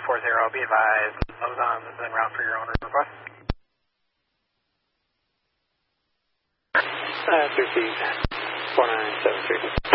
be advised, Ozon is en route for your owner's request. Received 4973.